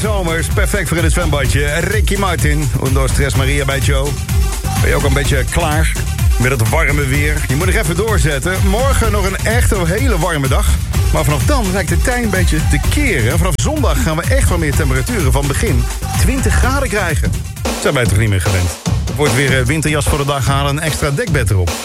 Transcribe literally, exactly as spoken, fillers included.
zomers. Perfect voor in het zwembadje. Ricky Martin. Undo Stress Maria bij Joe. Ben je ook een beetje klaar met het warme weer? Je moet nog even doorzetten. Morgen nog een echt hele warme dag. Maar vanaf dan lijkt de tijd een beetje te keren. Vanaf zondag gaan we echt wel meer temperaturen van begin twintig graden krijgen. Zijn wij toch niet meer gewend? Wordt weer winterjas voor de dag halen en een extra dekbed erop.